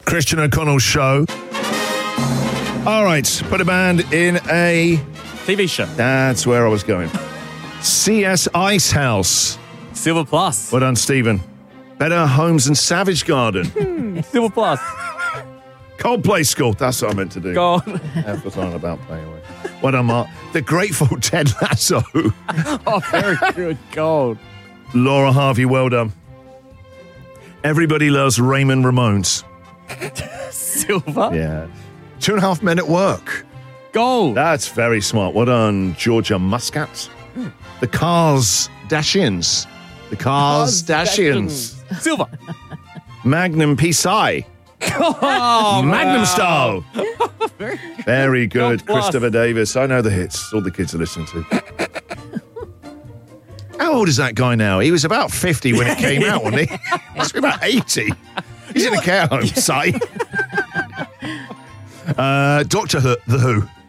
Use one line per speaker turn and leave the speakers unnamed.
Christian O'Connell show. All right, put a band in a
TV show.
That's where I was going. CS Ice House.
Silver Plus.
Well done, Stephen. Better Homes and Savage Garden.
Silver Plus.
Coldplay School. That's what I meant to do.
Gold.
That's what I'm about playing away. Well done, Mark. The Grateful Ted Lasso.
Oh, very good. Gold.
Laura Harvey, well done. Everybody Loves Raymond Ramones.
Silver.
Yeah. 2.5 Men at Work.
Gold.
That's very smart. Well done, Georgia Muscat. The Cars Dash-Ins. The Cars Dash-Ins.
Silver.
Magnum Psi.
Oh,
Magnum Style. Very good.
God bless.
Christopher Davis. I know the hits. All the kids are listening to. How old is that guy now? He was about 50 when it came out, wasn't he? Must be about 80. He's in a care home, say. Doctor The Who.